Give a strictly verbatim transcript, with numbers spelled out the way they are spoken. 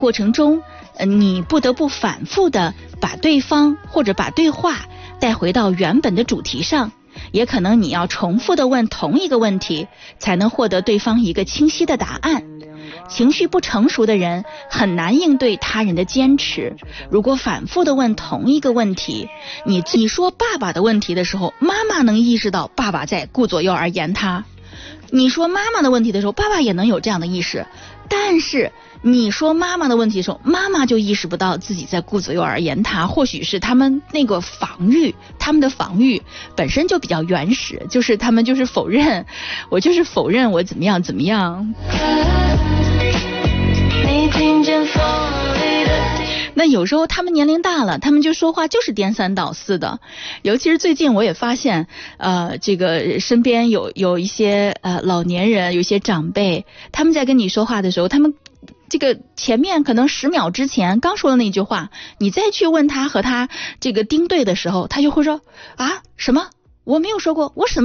过程中，呃，你不得不反复的把对方或者把对话带回到原本的主题上，也可能你要重复的问同一个问题，才能获得对方一个清晰的答案。情绪不成熟的人很难应对他人的坚持。如果反复的问同一个问题，你你说爸爸的问题的时候，妈妈能意识到爸爸在顾左右而言他；你说妈妈的问题的时候，爸爸也能有这样的意识。但是你说妈妈的问题的时候，妈妈就意识不到自己在顾左右而言他。或许是他们那个防御，他们的防御本身就比较原始，就是他们就是否认，我就是否认我怎么样怎么样。那有时候他们年龄大了，他们就说话就是颠三倒四的。尤其是最近我也发现，呃，这个身边有有一些呃老年人，有一些长辈，他们在跟你说话的时候，他们这个前面可能十秒之前刚说的那句话，你再去问他和他这个盯对的时候，他就会说啊什么我没有说过，我什么